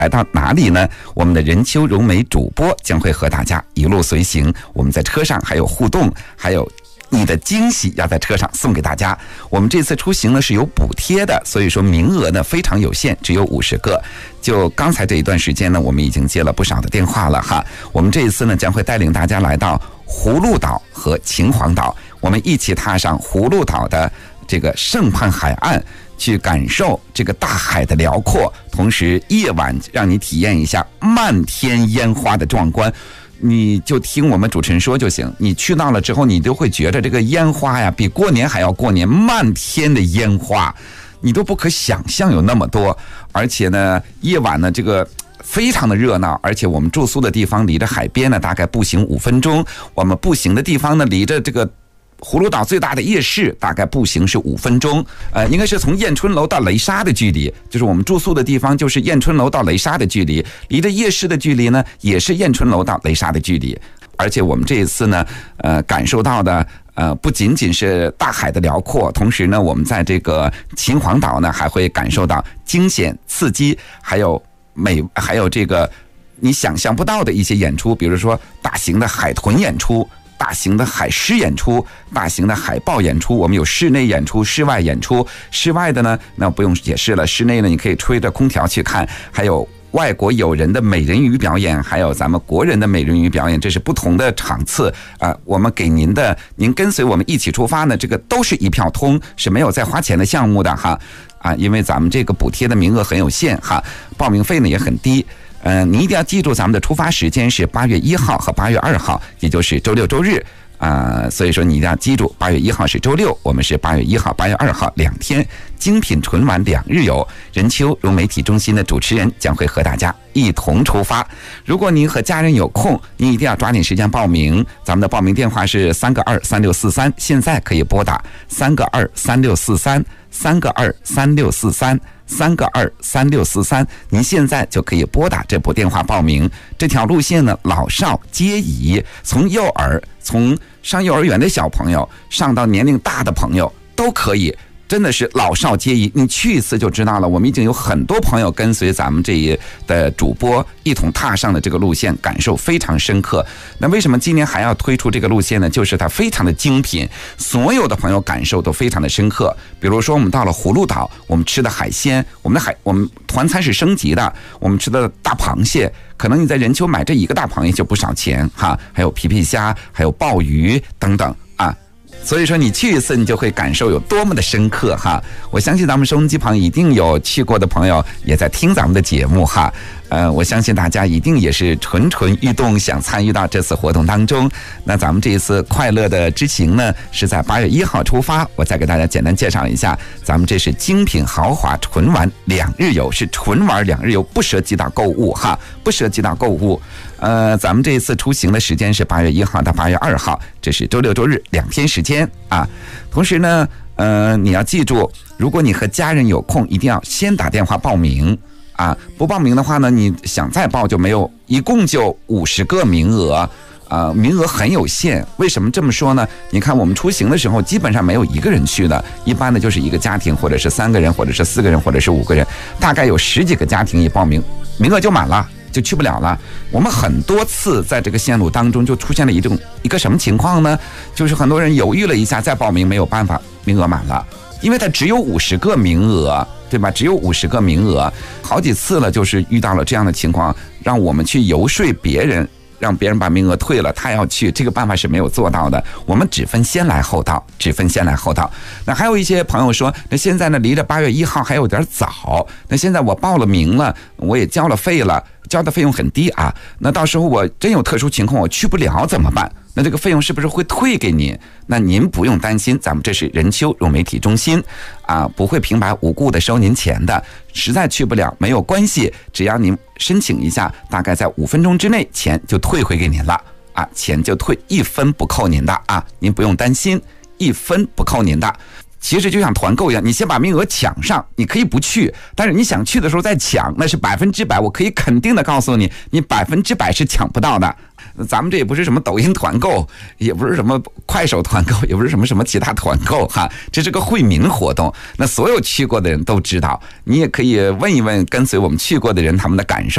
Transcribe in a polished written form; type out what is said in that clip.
来到哪里呢？我们的任秋柔美主播将会和大家一路随行，我们在车上还有互动，还有你的惊喜要在车上送给大家。我们这次出行呢是有补贴的，所以说名额呢非常有限，只有50个。就刚才这一段时间呢，我们已经接了不少的电话了哈。我们这一次呢将会带领大家来到葫芦岛和秦皇岛，我们一起踏上葫芦岛的这个圣畔海岸，去感受这个大海的辽阔，同时夜晚让你体验一下漫天烟花的壮观。你就听我们主持人说就行，你去到了之后，你就会觉得这个烟花呀比过年还要过年，漫天的烟花你都不可想象有那么多。而且呢夜晚呢这个非常的热闹，而且我们住宿的地方离着海边呢大概步行5分钟，我们步行的地方呢离着这个葫芦岛最大的夜市大概步行是5分钟，应该是从燕春楼到雷沙的距离，就是我们住宿的地方就是燕春楼到雷沙的距离，离着夜市的距离呢也是燕春楼到雷沙的距离。而且我们这一次呢感受到的不仅仅是大海的辽阔，同时呢我们在这个秦皇岛呢还会感受到惊险刺激，还有这个你想象不到的一些演出，比如说大型的海豚演出，大型的海狮演出，大型的海豹演出，我们有室内演出、室外演出。室外的呢，那不用解释了，室内呢你可以吹着空调去看，还有外国友人的美人鱼表演，还有咱们国人的美人鱼表演，这是不同的场次我们给您跟随我们一起出发呢，这个都是一票通，是没有再花钱的项目的哈因为咱们这个补贴的名额很有限哈，报名费呢也很低。你一定要记住咱们的出发时间是8月1号和8月2号，也就是周六周日所以说你一定要记住，8月1号是周六，我们是8月1号、8月2号2天精品纯玩2日游。任秋柔媒体中心的主持人将会和大家一同出发。如果您和家人有空，您一定要抓紧时间报名。咱们的报名电话是3个23643，现在可以拨打3个23643。3个23643，您现在就可以拨打这部电话报名。这条路线呢，老少皆宜，从上幼儿园的小朋友，上到年龄大的朋友都可以。真的是老少皆宜，你去一次就知道了。我们已经有很多朋友跟随咱们这一的主播一同踏上了这个路线，感受非常深刻。那为什么今年还要推出这个路线呢？就是它非常的精品，所有的朋友感受都非常的深刻。比如说我们到了葫芦岛，我们吃的海鲜，我们团餐是升级的，我们吃的大螃蟹，可能你在任秋买这一个大螃蟹就不少钱哈，还有皮皮虾，还有鲍鱼等等所以说你去一次你就会感受有多么的深刻哈。我相信咱们收音机旁一定有去过的朋友也在听咱们的节目哈。我相信大家一定也是蠢蠢欲动，想参与到这次活动当中。那咱们这一次快乐的之行呢，是在8月1号出发。我再给大家简单介绍一下，咱们这是精品豪华纯玩2日游，是纯玩2日游，不涉及到购物哈，不涉及到购物。咱们这一次出行的时间是8月1号到8月2号，这是周六周日2天时间同时呢，你要记住，如果你和家人有空，一定要先打电话报名不报名的话呢，你想再报就没有，一共就50个名额名额很有限。为什么这么说呢？你看我们出行的时候基本上没有一个人去的，一般的就是一个家庭，或者是3个人，或者是4个人，或者是5个人，大概有10几个家庭一报名，名额就满了，就去不了了。我们很多次在这个线路当中就出现了一个什么情况呢？就是很多人犹豫了一下再报名，没有办法，名额满了，因为它只有50个名额，对吧？只有50个名额，好几次了，就是遇到了这样的情况，让我们去游说别人，让别人把名额退了，他要去，这个办法是没有做到的。我们只分先来后到，只分先来后到。那还有一些朋友说，那现在呢离着8月1号还有点早，那现在我报了名了，我也交了费了，交的费用很低那到时候我真有特殊情况我去不了怎么办？那这个费用是不是会退给您？那您不用担心，咱们这是任秋柔媒体中心不会平白无故的收您钱的。实在去不了没有关系，只要您申请一下，大概在5分钟之内钱就退回给您了钱就退，1分不扣您的您不用担心，1分不扣您的。其实就像团购一样，你先把名额抢上，你可以不去，但是你想去的时候再抢，那是100%，我可以肯定的告诉你，你100%是抢不到的。 咱们这也不是什么抖音团购，也不是什么快手团购，也不是什么其他团购哈，这是个惠民活动。那所有去过的人都知道，你也可以问一问跟随我们去过的人他们的感受。